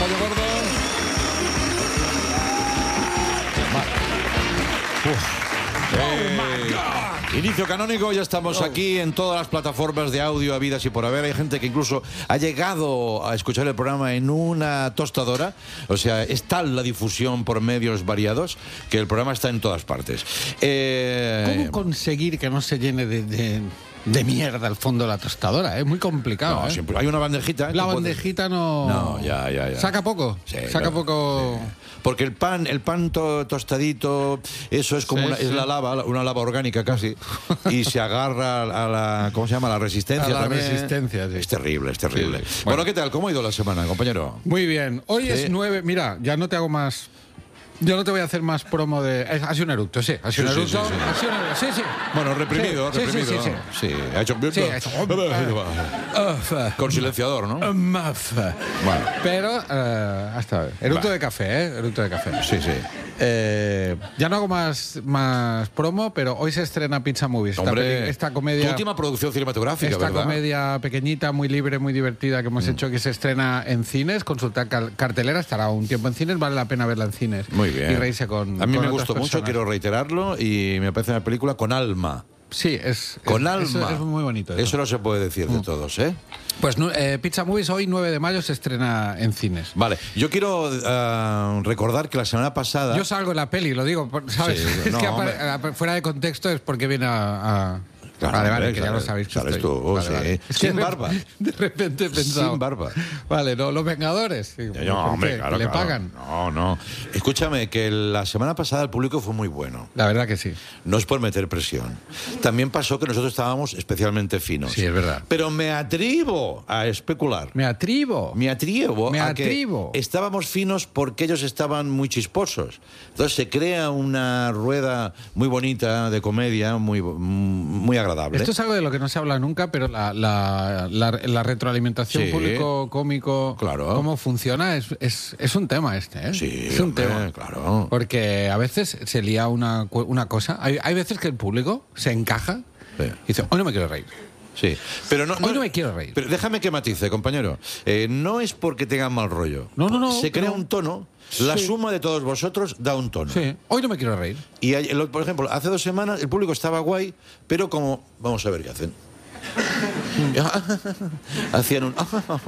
Fabio Gordo. Inicio canónico, ya estamos aquí en todas las plataformas de audio habidas y por haber. Hay gente que incluso ha llegado a escuchar el programa en una tostadora. O sea, es tal la difusión por medios variados que el programa está en todas partes. ¿Cómo conseguir que no se llene de mierda el fondo de la tostadora? Es muy complicado. No, siempre hay una bandejita. La bandejita no... No, ya. ¿Saca poco? Sí, Saca poco... Sí. Porque el pan tostadito, eso es como es la lava, una lava orgánica casi, y se agarra a la, ¿cómo se llama? La resistencia. A la también. resistencia, sí. Es terrible. Sí. Bueno, ¿qué tal? ¿Cómo ha ido la semana, compañero? Muy bien. Hoy es 9... Mira, ya no te hago más... Yo no te voy a hacer más promo de... Ha sido un eructo, sí. Ha sido un eructo. Sí. Bueno, reprimido. Sí, ha hecho... Sí, ha hecho... Con silenciador, ¿no? Bueno. Pero, hasta ver. Eructo de café, ¿eh? Eructo de café. Sí. Ya no hago más promo, pero hoy se estrena Pizza Movies. Hombre, esta comedia... Tu última producción cinematográfica, esta ¿verdad? Comedia pequeñita, muy libre, muy divertida que hemos hecho, que se estrena en cines. Consultar cartelera, estará un tiempo en cines, vale la pena verla en cines. Muy bien. Y reírse con... A mí me otras gustó mucho, personas. quiero reiterarlo, y me parece una película con alma. Sí, con alma. Es muy bonito. Eso no se puede decir de todos, ¿eh? Pues Pizza Movies hoy, 9 de mayo, se estrena en cines. Vale, yo quiero recordar que la semana pasada... Yo salgo en la peli, lo digo, ¿sabes? Sí, es no, que fuera de contexto es porque viene a... Claro, vale, que ya lo sabéis. Sabes tú, vale. sí. Sin barba. De repente he pensado... Sin barba. Vale, no, los Vengadores. Sí, No, hombre, claro. ¿Le pagan? No. Escúchame, que la semana pasada el público fue muy bueno. La verdad que sí. No es por meter presión. También pasó que nosotros estábamos especialmente finos. Sí, es verdad. Pero me atrevo a especular. Me atrevo a que estábamos finos porque ellos estaban muy chisposos. Entonces se crea una rueda muy bonita de comedia, muy agradable. Esto es algo de lo que no se habla nunca, pero la retroalimentación público-cómico, claro. cómo funciona, es un tema este, ¿eh? Sí, es un tema. Claro. Porque a veces se lía una cosa. Hay veces que el público se encaja y dice, hoy no me quiero reír. Sí, pero hoy no me quiero reír. Pero déjame que matice, compañero. No es porque tengan mal rollo. No. Se crea un tono. La suma de todos vosotros da un tono. Sí, hoy no me quiero reír. Y, por ejemplo, hace 2 semanas el público estaba guay, pero como... Vamos a ver qué hacen. Hacían un...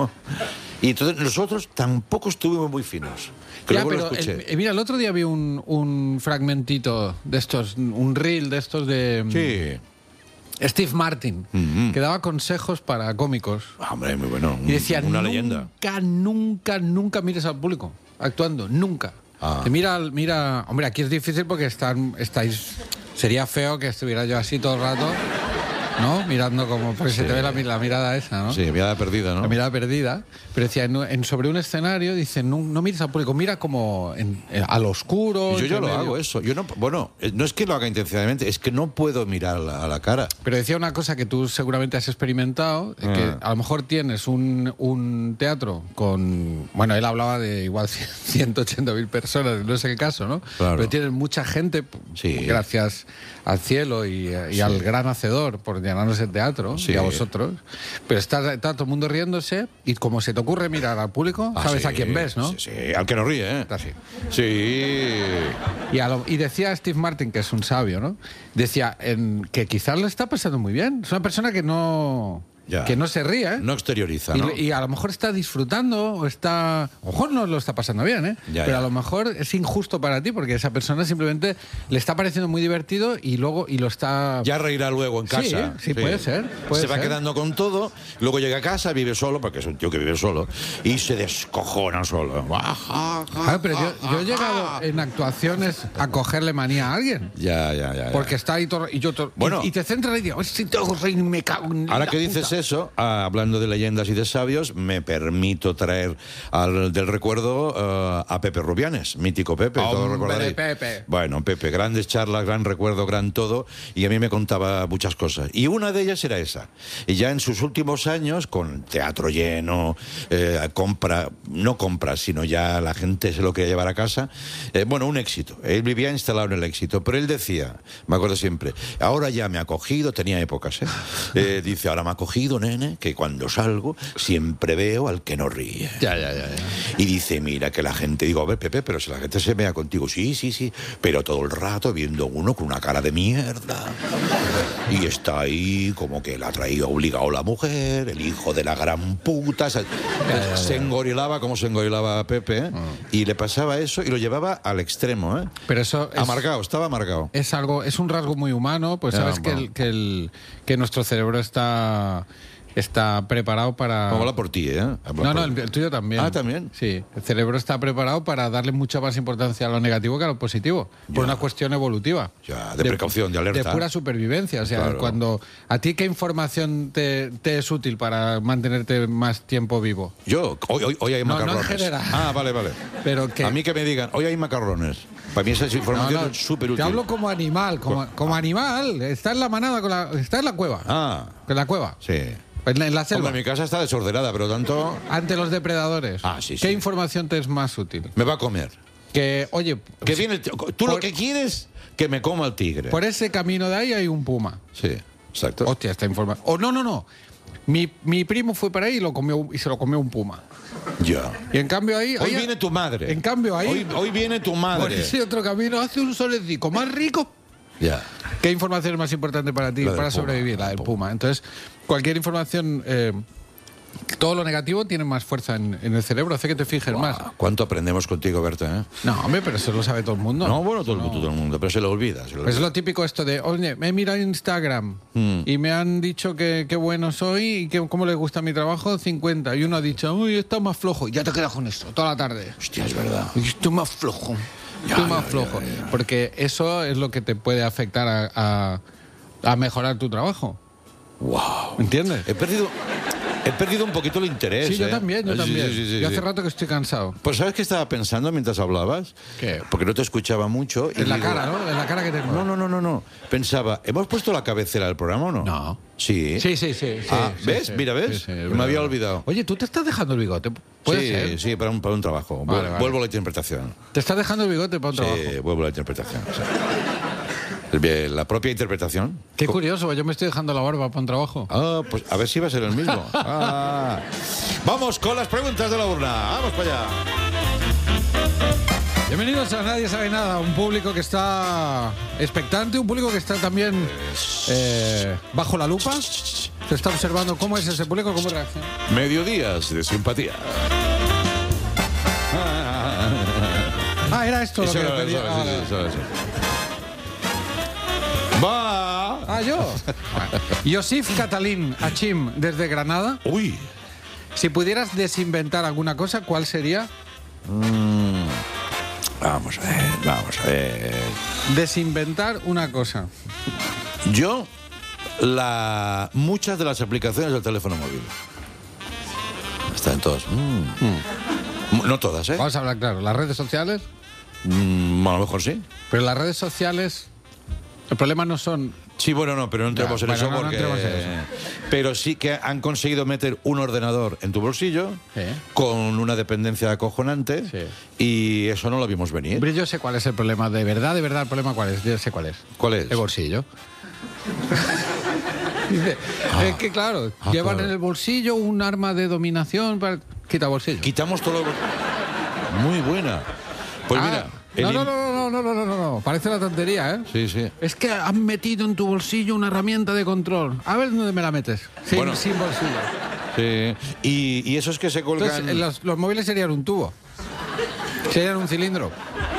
Y entonces nosotros tampoco estuvimos muy finos. Mira, el otro día vi un fragmentito de estos, un reel de estos de... Sí. Steve Martin, que daba consejos para cómicos. Hombre, muy bueno. Y decía, una leyenda. Nunca mires al público actuando, nunca. Mira, hombre, aquí es difícil porque estáis... Sería feo que estuviera yo así todo el rato, ¿no? Mirando como... Porque se te ve la mirada esa, ¿no? Sí, mirada perdida, ¿no? La mirada perdida. Pero decía, sobre un escenario, dice, no mires al público, mira como al oscuro. Yo ya lo hago eso. Yo no es que lo haga intencionadamente, es que no puedo mirar a la cara. Pero decía una cosa que tú seguramente has experimentado, que a lo mejor tienes un teatro con... Bueno, él hablaba de igual 180.000 personas, no es el caso, ¿no? Claro. Pero tienes mucha gente, gracias al cielo y al gran hacedor por llenarnos el teatro, y a vosotros. Pero está todo el mundo riéndose y como se te ocurre mirar al público, sabes a quién ves, ¿no? Sí, al que no ríe, ¿eh? Así. Sí. Y decía Steve Martin, que es un sabio, ¿no? Decía que quizás lo está pasando muy bien. Es una persona que no se ríe, ¿eh? No exterioriza, ¿no? Y a lo mejor está disfrutando o está... A lo mejor no lo está pasando bien, ¿eh? Pero a lo mejor es injusto para ti porque esa persona simplemente le está pareciendo muy divertido y lo está... Ya reirá luego en casa. Sí, puede ser. Se va quedando con todo, luego llega a casa, vive solo, porque es un tío que vive solo, y se descojona solo. Pero yo he llegado en actuaciones a cogerle manía a alguien. Ya. Porque está ahí todo... Y te centras y dices, si tengo que reír, me cago en ahora la que dices eso, hablando de leyendas y de sabios, me permito traer del recuerdo a Pepe Rubianes, mítico Pepe. Todo recordaréis. Pepe. Bueno, Pepe, grandes charlas, gran recuerdo, gran todo, y a mí me contaba muchas cosas. Y una de ellas era esa. Y ya en sus últimos años, con teatro lleno, no compra, sino ya la gente se lo quería llevar a casa. Un éxito. Él vivía instalado en el éxito, pero él decía, me acuerdo siempre, ahora ya me ha cogido, tenía épocas, dice, ahora me ha cogido aprendido, nene, que cuando salgo siempre veo al que no ríe. Ya. Y dice, mira, que la gente... Digo, a ver, Pepe, pero si la gente se vea contigo, sí, pero todo el rato viendo uno con una cara de mierda. Y está ahí como que la ha traído obligado la mujer, el hijo de la gran puta. Se engorilaba como se engorilaba Pepe, ¿eh? Y le pasaba eso y lo llevaba al extremo, ¿eh? Pero eso es, amargado, estaba amargado. Es un rasgo muy humano, pues sabes que nuestro cerebro está preparado para... Habla por ti, ¿eh? No, el tuyo también. Ah, ¿también? Sí, el cerebro está preparado para darle mucha más importancia a lo negativo que a lo positivo, por una cuestión evolutiva. Ya, de precaución, de alerta. De pura supervivencia. O sea, claro. Cuando... ¿A ti qué información te es útil para mantenerte más tiempo vivo? Yo, hoy hay macarrones. No en general. Ah, vale. Pero que... A mí que me digan, hoy hay macarrones. Para mí esa información es súper útil. Te hablo como animal, como animal. Está en la manada, está en la cueva. Ah. En la cueva. Sí. En la selva. Hombre, mi casa está desordenada, pero tanto... Ante los depredadores. Ah, sí. ¿Qué información te es más útil? Me va a comer. Que, oye... Que viene... Tú lo que quieres, que me coma el tigre. Por ese camino de ahí hay un puma. Sí, exacto. Hostia, esta información... Oh, no. Mi primo fue para ahí y se lo comió un puma. Ya. Y en cambio ahí... Hoy viene tu madre. En cambio ahí... Hoy viene tu madre. Por ese otro camino hace un solecito más rico. Ya. ¿Qué información es más importante para ti, para sobrevivir? La del puma. Entonces, cualquier información... todo lo negativo tiene más fuerza en el cerebro, hace que te fijes más. ¿Cuánto aprendemos contigo, Berta? No, hombre, pero eso lo sabe todo el mundo. No, bueno, todo el mundo, pero se lo olvida. Pues es lo típico esto de, oye, me he mirado Instagram y me han dicho que qué bueno soy y que cómo les gusta mi trabajo, 50. Y uno ha dicho, uy, está más flojo. Y ya te quedas con eso toda la tarde. Hostia, es verdad. Estoy más flojo. Estoy más flojo. Porque eso es lo que te puede afectar a mejorar tu trabajo. Wow. ¿Entiendes? He perdido un poquito el interés. Sí, yo también. Sí, yo hace rato que estoy cansado. Pues ¿sabes qué estaba pensando mientras hablabas? ¿Qué? Porque no te escuchaba mucho. En la cara, ¿no? En la cara que tengo. No. Pensaba, ¿hemos puesto la cabecera del programa o no? No. Sí. Sí. ¿Ves? Sí. Mira, ¿ves? Sí, me había olvidado. Oye, ¿tú te estás dejando el bigote? ¿Puede ser? Sí, para un trabajo. Vale. Vuelvo a la interpretación. ¿Te estás dejando el bigote para un trabajo? Sí, vuelvo a la interpretación. La propia interpretación. Qué curioso, yo me estoy dejando la barba para un trabajo. Ah, pues a ver si va a ser el mismo. Vamos con las preguntas de la urna. Vamos para allá. Bienvenidos a Nadie Sabe Nada, un público que está expectante, un público que está también bajo la lupa. Se está observando cómo es ese público, cómo reacciona. Mediodías de simpatía. Era esto lo que pedía. Eso. Va. Yo. Yosif Catalín Achim, desde Granada. Uy. Si pudieras desinventar alguna cosa, ¿cuál sería? Vamos a ver. Desinventar una cosa. Yo, muchas de las aplicaciones del teléfono móvil. Están todas. No todas, ¿eh? Vamos a hablar claro. ¿Las redes sociales? A lo mejor sí. Pero las redes sociales... El problema no son... Sí, bueno, no, pero no entremos en eso porque... No entremos en eso. Pero sí que han conseguido meter un ordenador en tu bolsillo con una dependencia acojonante y eso no lo vimos venir. Hombre, yo sé cuál es el problema, de verdad, el problema cuál es. Yo sé cuál es. ¿Cuál es? El bolsillo. Es que claro, llevan en el bolsillo un arma de dominación para... Quita bolsillo. Quitamos todo... Muy buena. Pues mira... No. Parece una tontería, ¿eh? Sí. Es que han metido en tu bolsillo una herramienta de control. A ver dónde me la metes. Sin bolsillo. Sí. Y esos que se colgan... Entonces, los móviles serían un tubo. Serían un cilindro.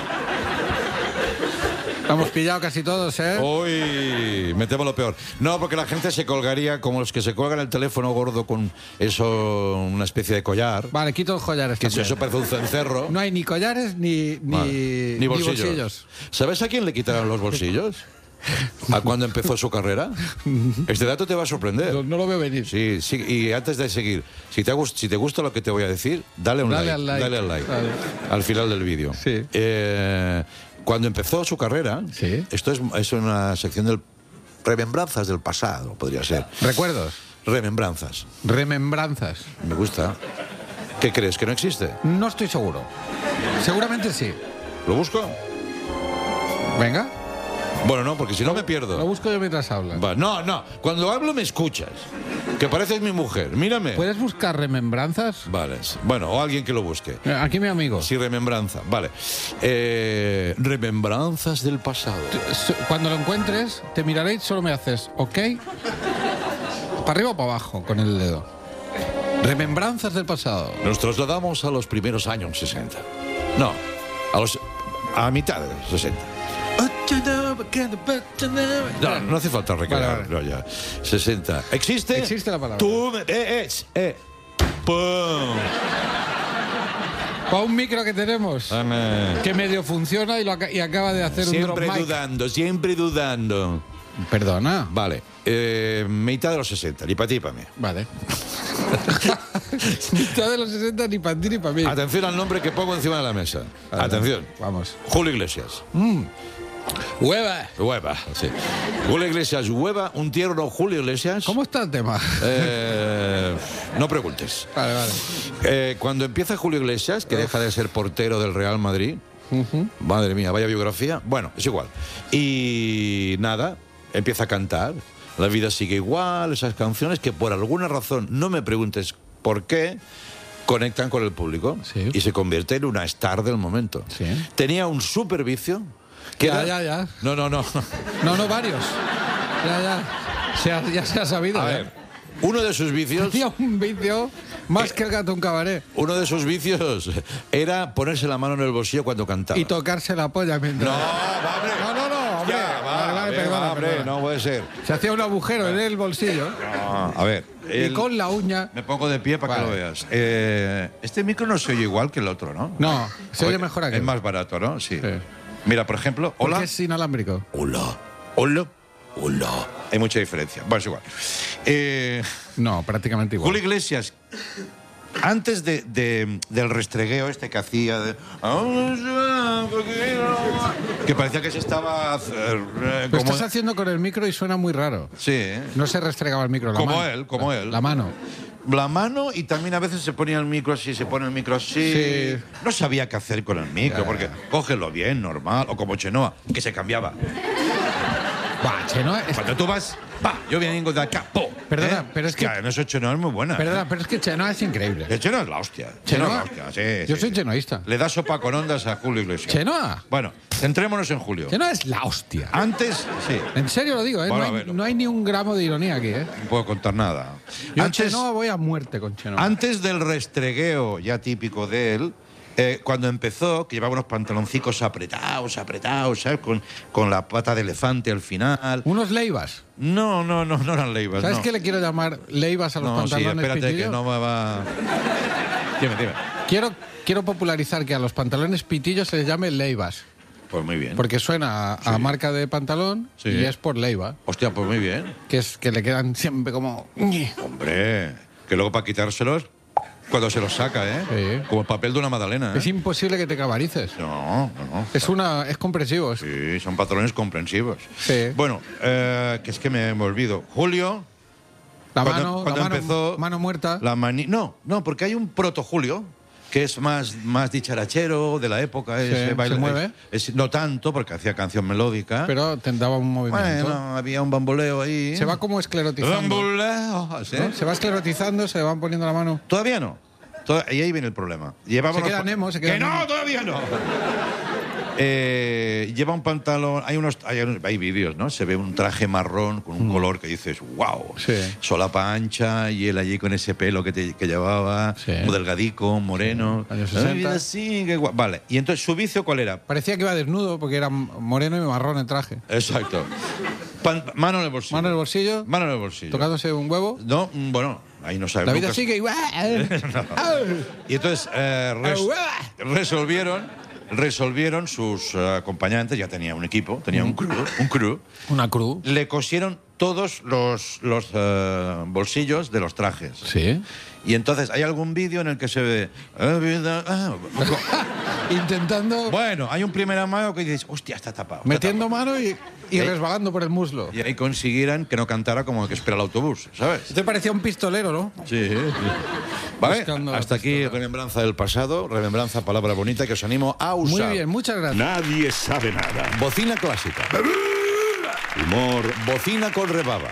Estamos pillados casi todos, ¿eh? Hoy metemos lo peor. No, porque la gente se colgaría como los que se colgan el teléfono gordo con eso, una especie de collar. Vale, quito los collares. Que eso parece un cencerro. No hay ni collares ni bolsillos. ¿Sabes a quién le quitaron los bolsillos? ¿A cuándo empezó su carrera? Este dato te va a sorprender. No lo veo venir. Sí, y antes de seguir, si te gusta lo que te voy a decir, dale al like. Dale. Al final del vídeo. Sí. Cuando empezó su carrera, esto es una sección del remembranzas del pasado, podría ser. ¿Recuerdos? Remembranzas. Me gusta. ¿Qué crees? ¿Que no existe? No estoy seguro. Seguramente sí. ¿Lo busco? Venga. Bueno, no, porque si no me pierdo. Lo busco yo mientras hablas. Va, no, cuando hablo me escuchas. Que pareces mi mujer, mírame. ¿Puedes buscar remembranzas? Vale, bueno, o alguien que lo busque. Aquí mi amigo. Sí, remembranza, vale. Remembranzas del pasado. Cuando lo encuentres, te miraré y solo me haces, ¿ok? ¿Para arriba o para abajo con el dedo? Remembranzas del pasado. Nos trasladamos a los primeros años 60. No, a mitad de los 60. No hace falta recrear. Vale. No, ya. 60. ¿Existe? Existe la palabra. Tú, ¡pum! Para un micro que tenemos, que medio funciona y acaba de hacer un drop mic. Siempre dudando. Perdona. Vale. Mitad de los 60, ni para ti ni para mí. Vale. Mitad de los 60 ni para ti ni para mí. Atención al nombre que pongo encima de la mesa. Vale. Atención. Vamos. Julio Iglesias. Hueva. Sí. Julio Iglesias, hueva, un tierno Julio Iglesias. ¿Cómo está el tema? No preguntes. Vale. Cuando empieza Julio Iglesias, que deja de ser portero del Real Madrid, madre mía, vaya biografía. Bueno, es igual. Y nada, empieza a cantar. La vida sigue igual, esas canciones que por alguna razón, no me preguntes por qué, conectan con el público. Sí. Y se convierte en una star del momento. Sí. Tenía un super vicio. Ya. No. No, varios. Ya se ha sabido. A ver, uno de sus vicios... Tenía un vicio más que el gato un cabaret. Uno de sus vicios era ponerse la mano en el bolsillo cuando cantaba. Y tocarse la polla mientras... hombre. Perdona. No puede ser. Se hacía un agujero en el bolsillo. No, a ver. Y con la uña... Me pongo de pie para que lo veas. Este micro no se oye igual que el otro, ¿no? No, se oye mejor aquí. Es más barato, ¿no? Sí. Sí. Mira, por ejemplo, Porque hola. es inalámbrico. Hola. Hay mucha diferencia. Bueno, es igual. No, prácticamente igual. Julio Iglesias, antes del restregueo este que hacía, que parecía que se estaba... Lo estás haciendo con el micro y suena muy raro. Sí. No se restregaba el micro, la mano. Como él. La mano. La mano, y también a veces se ponía el micro así, se pone el micro así. Sí. No sabía qué hacer con el micro, porque cógelo bien, normal, o como Chenoa, que se cambiaba. Chenoa... Cuando tú vas, yo vengo de acá, Perdona, pero es que... en eso Chenoa es muy buena. Perdona, pero es que Chenoa es increíble. El Chenoa es la hostia. ¿Chenoa? Es la hostia, sí. Yo soy chenoísta. Le da sopa con ondas a Julio Iglesias. ¿Chenoa? Bueno, centrémonos en Julio. Chenoa es la hostia. Antes, sí. En serio lo digo, ¿eh? Bueno, No hay ni un gramo de ironía aquí, ¿eh? No puedo contar nada. Yo en Chenoa voy a muerte con Chenoa. Antes del restregueo ya típico de él, cuando empezó, que llevaba unos pantaloncicos apretados, ¿sabes? Con la pata de elefante al final. Unos leivas. No eran leivas. ¿Sabes no. qué le quiero llamar leivas a los No, sí, pantalones espérate pitillo? que no me va... Dime. Quiero popularizar que a los pantalones pitillos se les llame leivas. Pues muy bien. Porque suena a marca de pantalón Sí. y es por leiva. Hostia, pues muy bien. Que es que le quedan siempre como... Hombre, que luego para quitárselos, cuando se los saca, ¿eh? Sí. Como el papel de una magdalena, ¿eh? Es imposible que te cabarices. No. Es comprensivo. Sí, son pantalones comprensivos. Sí. Bueno, que es que me olvido. Julio... Cuando empezó mano muerta. No, porque hay un proto Julio que es más dicharachero de la época. ¿Se mueve? No tanto, porque hacía canción melódica. Pero te daba un movimiento. Bueno, había un bamboleo ahí. Se va como esclerotizando. Bamboleo, ¿sí? ¿No? Se va esclerotizando, se van poniendo la mano. Todavía no. Y ahí viene el problema. Se queda Nemo. ¡Que no, todavía no! Lleva un pantalón, hay vídeos, ¿no? Se ve un traje marrón con un color que dices, wow, Sí. solapa ancha, y él allí con ese pelo que llevaba, Sí. muy delgadico, moreno. Años 60. Así, vale, y entonces su vicio, ¿cuál era? Parecía que iba desnudo porque era moreno y marrón el traje. Exacto. Mano en el bolsillo. Mano en el bolsillo, Mano en el bolsillo. tocándose un huevo. No, bueno, ahí no sabes. La vida nunca- sigue igual. Y entonces resolvieron sus acompañantes, ya tenía un equipo, tenía un crew, Una cruz. le cosieron todos los bolsillos de los trajes. Sí. Y entonces hay algún vídeo en el que se ve... Intentando, Bueno, hay un primer amago que dices, hostia, está tapado. está metiendo mano y resbalando por el muslo. tapado. Y ahí consiguieran que no cantara como que espera el autobús, ¿sabes? Te parecía un pistolero, ¿no? Sí. Vale, Buscando hasta la aquí pistola. remembranza del pasado, remembranza, palabra bonita que os animo a Muy usar. bien, muchas gracias. Nadie sabe nada. Bocina clásica. humor, bocina con rebaba.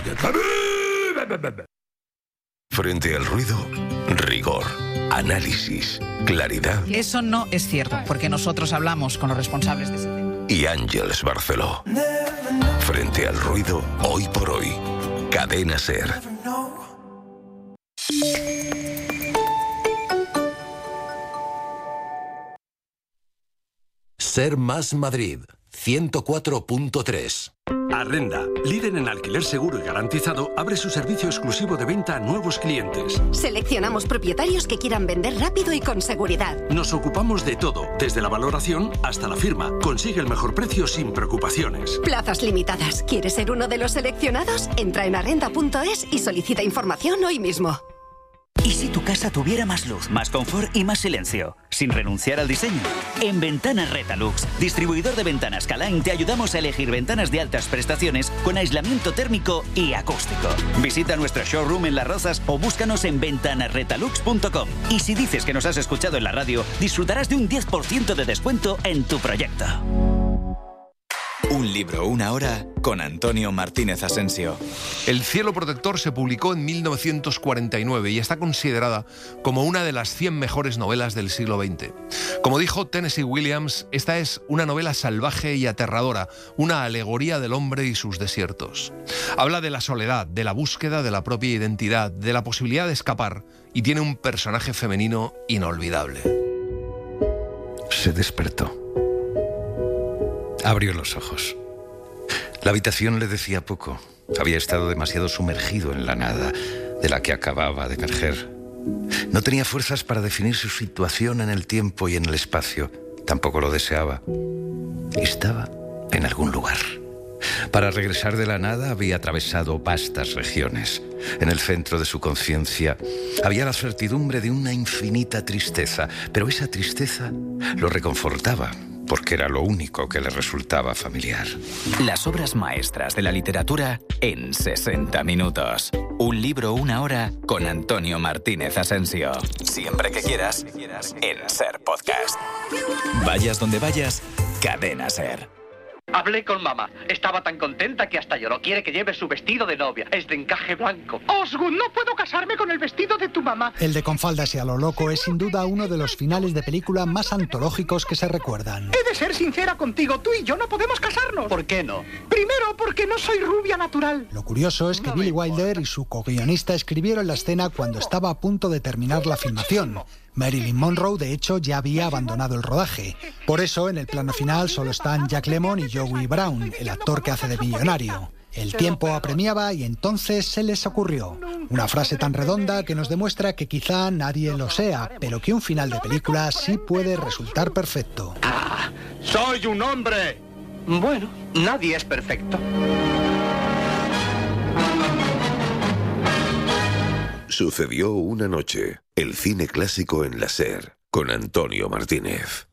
Frente al ruido, rigor, análisis, claridad. Eso no es cierto, porque nosotros hablamos con los responsables de ese tema. Y Ángeles Barceló. Frente al ruido, hoy por hoy. Cadena SER. SER más Madrid, 104.3. Arrenda, líder en alquiler seguro y garantizado, abre su servicio exclusivo de venta a nuevos clientes. Seleccionamos propietarios que quieran vender rápido y con seguridad. Nos ocupamos de todo, desde la valoración hasta la firma. Consigue el mejor precio sin preocupaciones. Plazas limitadas. ¿Quieres ser uno de los seleccionados? Entra en arrenda.es y solicita información hoy mismo. ¿Y si tu casa tuviera más luz, más confort y más silencio? Sin renunciar al diseño. En Ventanas Retalux, distribuidor de ventanas Calain, te ayudamos a elegir ventanas de altas prestaciones con aislamiento térmico y acústico. Visita nuestro showroom en Las Rozas o búscanos en ventanasretalux.com. Y si dices que nos has escuchado en la radio, disfrutarás de un 10% de descuento en tu proyecto. Un libro, una hora, con Antonio Martínez Asensio. El cielo protector se publicó en 1949 y está considerada como una de las 100 mejores novelas del siglo XX. Como dijo Tennessee Williams, esta es una novela salvaje y aterradora, una alegoría del hombre y sus desiertos. Habla de la soledad, de la búsqueda de la propia identidad, de la posibilidad de escapar, y tiene un personaje femenino inolvidable. Se despertó. Abrió los ojos. La habitación le decía poco. Había estado demasiado sumergido en la nada de la que acababa de emerger. No tenía fuerzas para definir su situación en el tiempo y en el espacio. Tampoco lo deseaba. Estaba en algún lugar. Para regresar de la nada había atravesado vastas regiones. En el centro de su conciencia había la certidumbre de una infinita tristeza, pero esa tristeza lo reconfortaba, porque era lo único que le resultaba familiar. Las obras maestras de la literatura en 60 minutos. Un libro, una hora, con Antonio Martínez Asensio. Siempre que quieras, en SER Podcast. Vayas donde vayas, Cadena SER. Hablé con mamá. Estaba tan contenta que hasta lloró. Quiere que lleve su vestido de novia. Es de encaje blanco. Osgood, no puedo casarme con el vestido de tu mamá. El de Con faldas y a lo loco es sin duda uno de los finales de película más antológicos que se recuerdan. He de ser sincera contigo. Tú y yo no podemos casarnos. ¿Por qué no? Primero, porque no soy rubia natural. Lo curioso es que Billy Wilder y su co-guionista escribieron la escena cuando estaba a punto de terminar la filmación. Marilyn Monroe, de hecho, ya había abandonado el rodaje. Por eso, en el plano final solo están Jack Lemmon y Joey Brown, el actor que hace de millonario. El tiempo apremiaba y entonces se les ocurrió una frase tan redonda que nos demuestra que quizá nadie lo sea, pero que un final de película sí puede resultar perfecto. ¡Ah! ¡Soy un hombre! Bueno, nadie es perfecto. Sucedió una noche. El cine clásico en la SER, con Antonio Martínez.